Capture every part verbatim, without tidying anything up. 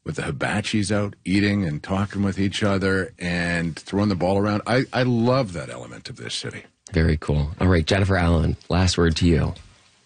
with the hibachis out eating and talking with each other and throwing the ball around. I, I love that element of this city. Very cool. All right, Jennifer Allen, last word to you.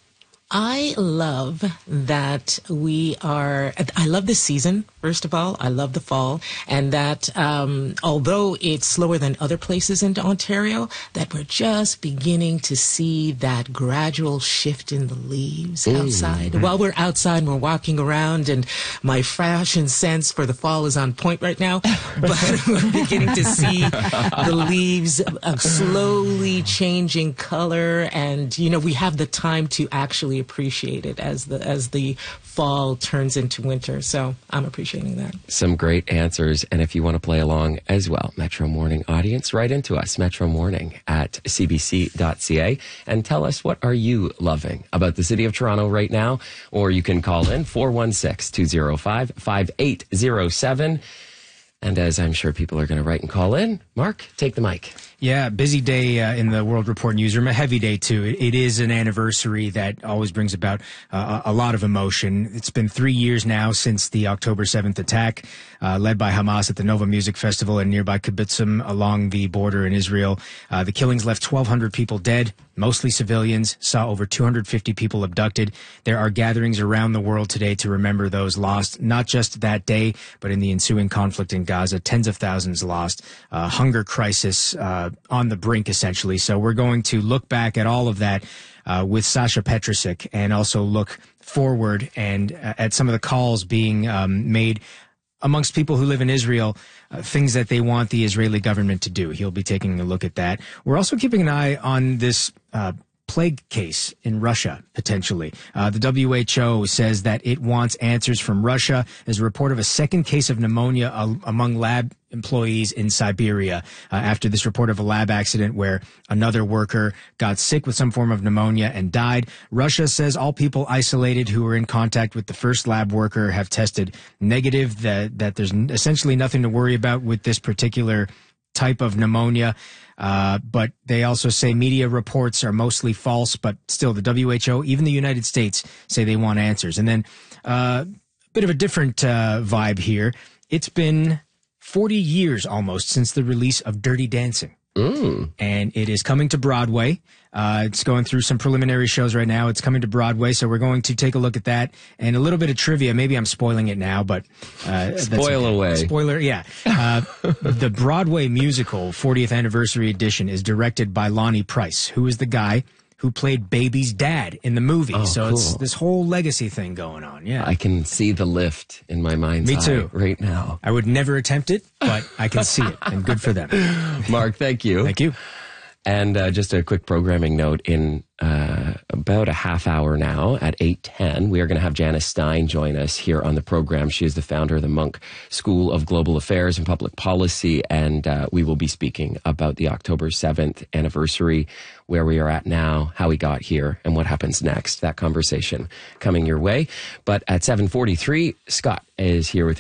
I love that we are, I love this season, first of all. I love the fall. And that um, although it's slower than other places in Ontario, that we're just beginning to see that gradual shift in the leaves mm. outside. While we're outside and we're walking around, and my fashion sense for the fall is on point right now, but we're beginning to see the leaves uh, slowly changing color. And, you know, we have the time to actually appreciate it as the as the fall turns into winter. So I'm appreciating that. Some great answers. And if you want to play along as well, Metro Morning audience, write into us, Metro Morning at c b c dot c a, and tell us, what are you loving about the city of Toronto right now? Or you can call in four one six, two zero five, five eight zero seven. And as I'm sure people are going to write and call in, Mark, take the mic. Yeah, busy day uh, in the World Report newsroom, a heavy day too. It, it is an anniversary that always brings about uh, a lot of emotion. It's been three years now since the October seventh attack uh, led by Hamas at the Nova Music Festival in nearby Kibbutzim along the border in Israel. Uh, the killings left twelve hundred people dead, mostly civilians, saw over two hundred fifty people abducted. There are gatherings around the world today to remember those lost, not just that day, but in the ensuing conflict in Gaza. Tens of thousands lost, uh, hunger crisis uh, on the brink, essentially. So we're going to look back at all of that uh, with Sasha Petrusik, and also look forward and uh, at some of the calls being um, made amongst people who live in Israel, uh, things that they want the Israeli government to do. He'll be taking a look at that. We're also keeping an eye on this uh, plague case in Russia, potentially. Uh, the W H O says that it wants answers from Russia. There's a report of a second case of pneumonia uh, among lab employees in Siberia uh, after this report of a lab accident where another worker got sick with some form of pneumonia and died. Russia says all people isolated who were in contact with the first lab worker have tested negative, that, that there's essentially nothing to worry about with this particular type of pneumonia. Uh, but they also say media reports are mostly false, but still the W H O, even the United States, say they want answers. And then uh, a bit of a different uh, vibe here. It's been forty years almost since the release of Dirty Dancing. Mm. And it is coming to Broadway. Uh, it's going through some preliminary shows right now. It's coming to Broadway, so we're going to take a look at that. And a little bit of trivia. Maybe I'm spoiling it now, but... Uh, Spoil that's, away. Spoiler, yeah. Uh, the Broadway musical fortieth Anniversary Edition is directed by Lonnie Price, who is the guy who played Baby's dad in the movie. Oh, so cool. It's this whole legacy thing going on, yeah. I can see the lift in my mind's Me eye too. right now. I would never attempt it, but I can see it, and good for them. Mark, thank you. Thank you. And uh, just a quick programming note, in uh, about a half hour now at eight ten, we are going to have Janice Stein join us here on the program. She is the founder of the Munk School of Global Affairs and Public Policy, and uh, we will be speaking about the October seventh anniversary, where we are at now, how we got here, and what happens next. That conversation coming your way. But at seven forty-three, Scott is here with